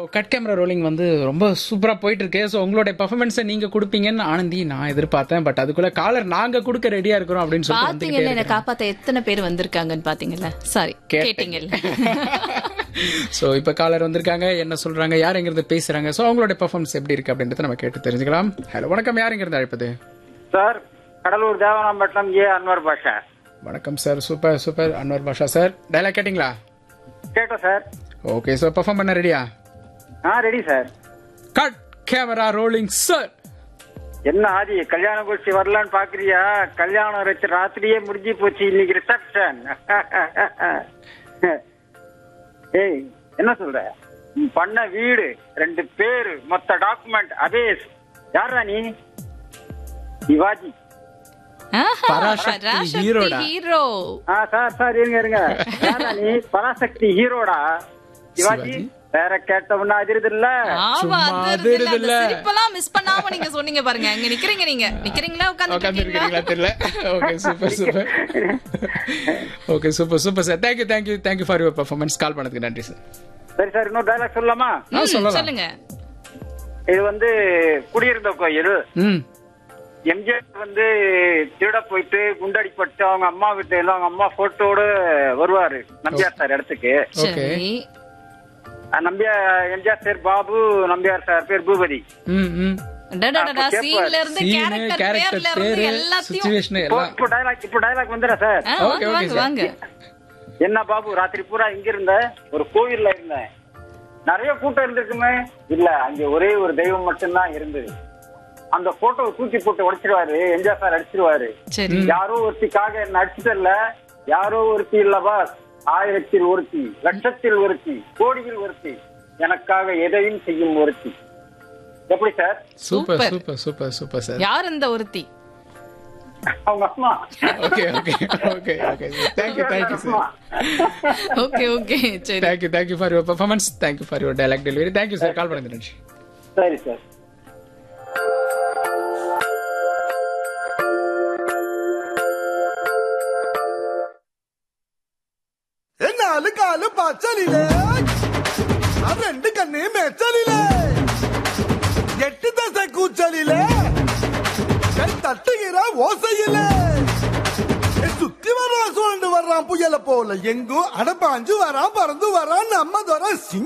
Cut camera rolling வந்து ரொம்ப சூப்பரா போயிட்டு இருக்கு. ஸோ உங்களுடைய பெர்ஃபார்மன்ஸை நீங்க கொடுப்பீங்கன்னு ஆனந்தி நான் எதிர்பார்த்தேன். பட் அதுக்குள்ள காலர் நாங்க கொடுக்க ரெடியா இருக்கிறோம் அப்படின்னு சொல்லிட்டு பாத்தீங்கல்ல, என்ன காப்பாத்த எத்தனை பேர் வந்திருக்காங்கன்னு பாத்தீங்கல்ல. சாரி, கேட்டீங்கல்ல. ஸோ இப்ப காலர் வந்திருக்காங்க, என்ன சொல்றாங்க, யார் எங்கிருந்து பேசுறாங்க, ஸோ அவங்களுடைய பெர்ஃபார்மன்ஸ் எப்படி இருக்கு அப்படின்றத நம்ம கேட்டு தெரிஞ்சுக்கலாம். ஹலோ, வணக்கம். யார் எங்கிருந்து அழைப்பது? சார், கடலூர் தேவனாம்பட்டினம் ஏ அன்வர் பாஷா. வணக்கம் சார். சூப்பர் சூப்பர் அன்வர் பாஷா சார். டயலாக் கேட்டிங்களா? கேட்டோம் சார். ஓகே, ஸோ பெர்ஃபார்ம் பண்ண ரெடியா? Ready sir. Cut camera rolling sir. என்ன ஆதி, கல்யாண கோஷ்டி வரலான்னு பாக்குறியா? கல்யாணம் வச்சு ராத்திரியே முடிஞ்சு போச்சு, இன்னைக்கு ரிசப்ஷன். ஏய், என்ன சொல்ற? பண்ண வீடு, 2 பேரு, மொத்த டாக்குமெண்ட், அபேஸ். யாரா நீ? சிவாஜி. பராசக்தி ஹீரோடா? ஹீரோ. சார் இருங்க. யாரா நீ? பராசக்தி ஹீரோடா சிவாஜி. வேற கேட்டோம்னா அதிருது இல்ல. சிரிப்பெல்லாம் மிஸ் பண்ணாம நீங்க சொன்னீங்க பாருங்க. இங்க நிக்கிறீங்க, நீங்க நிக்கிறீங்களா உட்கார்ந்திருக்கீங்களா தெரியல. Okay, super super. Okay, super super sir. Thank you for your performance. கால் பண்ணதுக்கு நன்றி சார். சரி சார், இன்னொரு டயலாக் சொல்லலாமா? சொல்லுங்க. இது வந்து குடியிருந்த கோயில். எம்ஜிஆர் திருட போயிட்டு குண்டடிப்பட்டு அவங்க அம்மா வீட்டு எல்லாம் அவங்க அம்மா போட்டோட வருவாரு நம்பியார் சார் இடத்துக்கு. எம்ஜிஆர் சார் பாபு, நம்பியார் சார் பேர் பூபதி. இப்ப டயலாக் வந்துடா சார். என்ன பாபு, ராத்திரி பூரா இங்க இருந்த? ஒரு கோயில்ல இருந்தேன். நிறைய கூட்டம் இருந்திருக்குமே. இல்ல, அங்க ஒரே ஒரு தெய்வம் மட்டும்தான் இருந்தது. அந்த போட்டோவை தூக்கி போட்டு உடைச்சிருவாரு எம்ஜிஆர் சார், அடிச்சிருவாரு. யாரோ ஒருத்திக்காக என்ன அடிச்சுட்டல, யாரோ ஒருத்தி இல்லவா, 1000ல் ஒருத்தி, லட்சத்தில் ஒருத்தி, கோடியில் ஒருத்தி, எனக்காக எதையும் செய்யும் ஒருத்தி. எப்படி sir? Super super super super sir. யார் அந்த ஒருத்தி? அவங்க அம்மா. Okay okay okay okay. Thank you sir. Okay சரி. Thank you for your performance. Thank you for your dialogue delivery. Thank you sir. கால் பண்ணது நன்றி. சரி சார். நாலு காலு பச்சலிலே, 2 கண்ணு மெச்சலிலே, 8 தசை கூச்சலிலே, தட்டுகிற ஓசையிலே, சுத்தி வர்றான் சுழண்டு வர்றான் புயல போல, எங்கும் அடப்பாஞ்சு வரான் பறந்து வரான் நம்ம